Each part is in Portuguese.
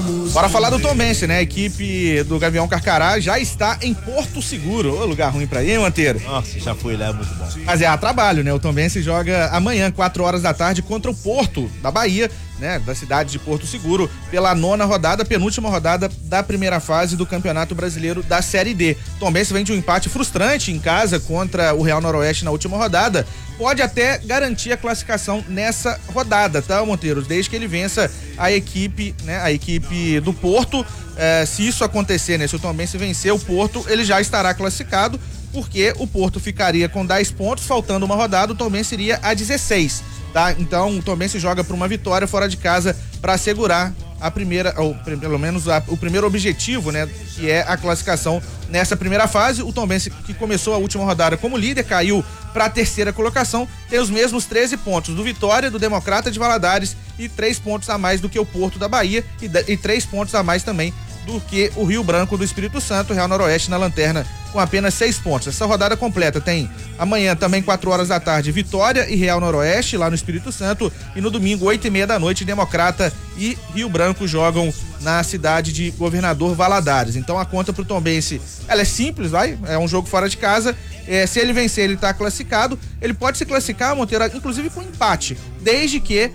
Bora falar do Tombense, né? A equipe do Gavião Carcará já está em Porto Seguro. Ô, lugar ruim pra ir, Monteiro. Nossa, já fui lá, é muito bom. Mas é a trabalho, né? O Tombense joga amanhã, 4 horas da tarde, contra o Porto, da Bahia, né? Da cidade de Porto Seguro, pela 9ª rodada, penúltima rodada da primeira fase do Campeonato Brasileiro da Série D. Tombense vem de um empate frustrante em casa contra o Real Noroeste na última rodada. Pode até garantir a classificação nessa rodada, tá, Monteiro? Desde que ele vença a equipe, né? A equipe do Porto. Se isso acontecer, né? Se o Tombense vencer o Porto, ele já estará classificado, porque o Porto ficaria com 10 pontos, faltando uma rodada, o Tombense iria a 16, tá? Então o Tombense joga por uma vitória fora de casa para assegurar a primeira, ou pelo menos o primeiro objetivo, né? Que é a classificação nessa primeira fase. O Tombense, que começou a última rodada como líder, caiu para a 3ª colocação, tem os mesmos 13 pontos do Vitória, do Democrata de Valadares, e 3 pontos a mais do que o Porto da Bahia, e 3 pontos a mais também do que o Rio Branco do Espírito Santo. Real Noroeste na lanterna com apenas 6 pontos. Essa rodada completa tem amanhã também 4 horas da tarde Vitória e Real Noroeste lá no Espírito Santo, e no domingo 8h30 da noite Democrata e Rio Branco jogam na cidade de Governador Valadares. Então a conta pro Tombense, ela é simples, é um jogo fora de casa. Se ele vencer, ele tá classificado. Ele pode se classificar, Monteiro, inclusive com empate, desde que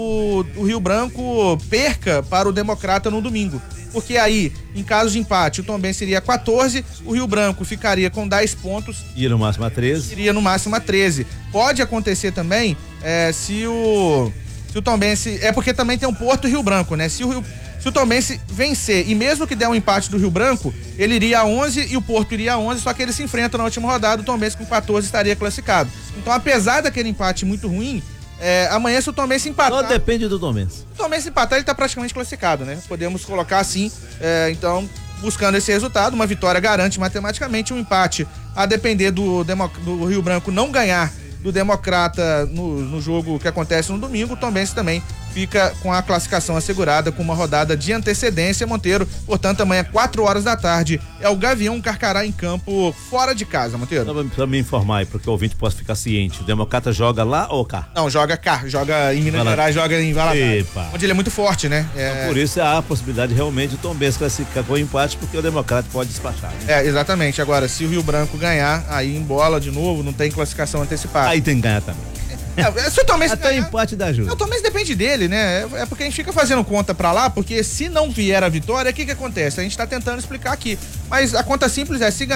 o Rio Branco perca para o Democrata no domingo. Porque aí, em caso de empate, o Tombense seria 14, o Rio Branco ficaria com 10 pontos. Iria no máximo a 13. Iria no máximo a 13. Pode acontecer também, se o Tombense... porque também tem o Porto e Rio Branco, né? Se o Tombense vencer, e mesmo que der um empate do Rio Branco, ele iria a 11 e o Porto iria a 11, só que eles se enfrentam na última rodada, o Tombense com 14 estaria classificado. Então, apesar daquele empate muito ruim, amanhã, se o Tombense empatar... Só depende do Tombense. Se o Tombense empatar, ele tá praticamente classificado, né? Podemos colocar assim. Então, buscando esse resultado, uma vitória garante matematicamente, um empate, a depender do Rio Branco não ganhar do Democrata no jogo que acontece no domingo, o Tombense também fica com a classificação assegurada com uma rodada de antecedência, Monteiro. Portanto, amanhã, 4 horas da tarde, é o Gavião Carcará em campo, fora de casa, Monteiro. Só me informar aí, porque o ouvinte possa ficar ciente. O Democrata joga lá ou cá? Não, joga cá, joga em Minas Gerais, joga em Valadares, onde ele é muito forte, né? Então, por isso há a possibilidade realmente do Tombense classificar com empate, porque o Democrata pode despachar, né? Exatamente. Agora, se o Rio Branco ganhar, aí embola de novo, não tem classificação antecipada. Aí tem que ganhar também. Se o Tombense até ganhar, empate da ajuda. O Tombense depende dele, né? É porque a gente fica fazendo conta pra lá, porque se não vier a vitória, o que acontece? A gente tá tentando explicar aqui. Mas a conta simples é, se ganhar